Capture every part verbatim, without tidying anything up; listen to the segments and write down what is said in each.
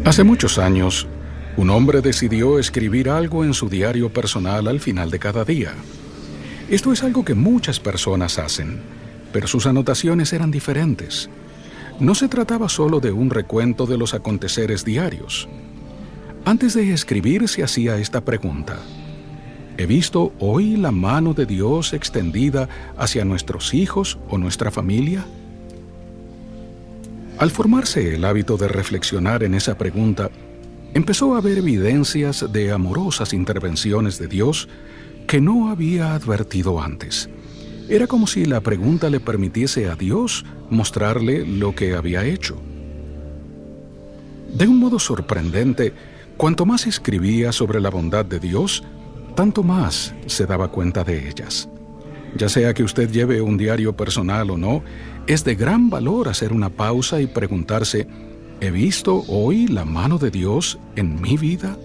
Hace muchos años, un hombre decidió escribir algo en su diario personal al final de cada día. Esto es algo que muchas personas hacen, pero sus anotaciones eran diferentes. No se trataba solo de un recuento de los aconteceres diarios. Antes de escribir se hacía esta pregunta: ¿he visto hoy la mano de Dios extendida hacia nuestros hijos o nuestra familia? Al formarse el hábito de reflexionar en esa pregunta, empezó a haber evidencias de amorosas intervenciones de Dios que no había advertido antes. Era como si la pregunta le permitiese a Dios mostrarle lo que había hecho. De un modo sorprendente, cuanto más escribía sobre la bondad de Dios, tanto más se daba cuenta de ellas. Ya sea que usted lleve un diario personal o no, es de gran valor hacer una pausa y preguntarse: ¿he visto hoy la mano de Dios en mi vida?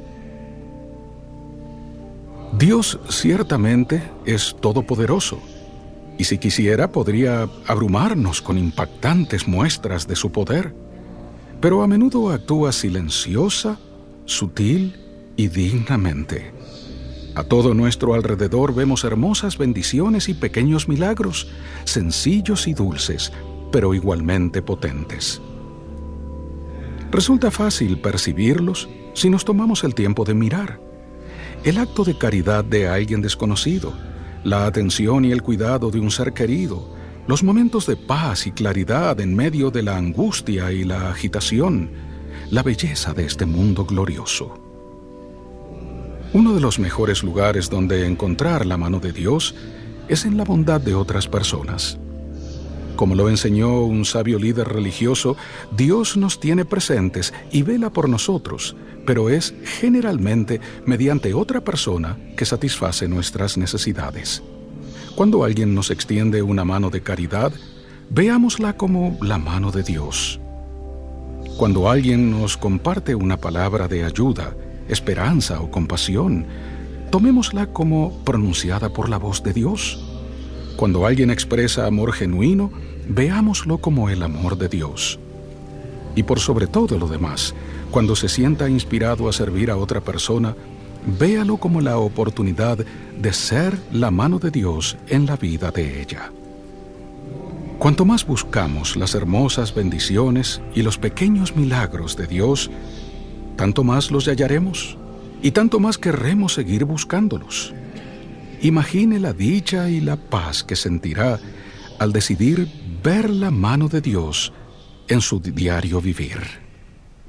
Dios ciertamente es todopoderoso, y si quisiera podría abrumarnos con impactantes muestras de su poder, pero a menudo actúa silenciosa, sutil y dignamente. A todo nuestro alrededor vemos hermosas bendiciones y pequeños milagros, sencillos y dulces, pero igualmente potentes. Resulta fácil percibirlos si nos tomamos el tiempo de mirar. El acto de caridad de alguien desconocido, la atención y el cuidado de un ser querido, los momentos de paz y claridad en medio de la angustia y la agitación, la belleza de este mundo glorioso. Uno de los mejores lugares donde encontrar la mano de Dios es en la bondad de otras personas. Como lo enseñó un sabio líder religioso, Dios nos tiene presentes y vela por nosotros, pero es generalmente mediante otra persona que satisface nuestras necesidades. Cuando alguien nos extiende una mano de caridad, veámosla como la mano de Dios. Cuando alguien nos comparte una palabra de ayuda, esperanza o compasión, tomémosla como pronunciada por la voz de Dios. Cuando alguien expresa amor genuino, veámoslo como el amor de Dios. Y por sobre todo lo demás, cuando se sienta inspirado a servir a otra persona, véalo como la oportunidad de ser la mano de Dios en la vida de ella. Cuanto más buscamos las hermosas bendiciones y los pequeños milagros de Dios, tanto más los hallaremos y tanto más querremos seguir buscándolos. Imagine la dicha y la paz que sentirá al decidir ver la mano de Dios en su diario vivir.